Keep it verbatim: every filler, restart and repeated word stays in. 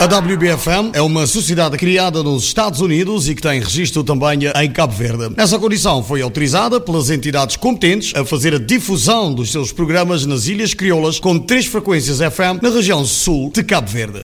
A W B F M é uma sociedade criada nos Estados Unidos e que tem registro também em Cabo Verde. Nessa condição foi autorizada pelas entidades competentes a fazer a difusão dos seus programas nas Ilhas Crioulas com três frequências F M na região sul de Cabo Verde.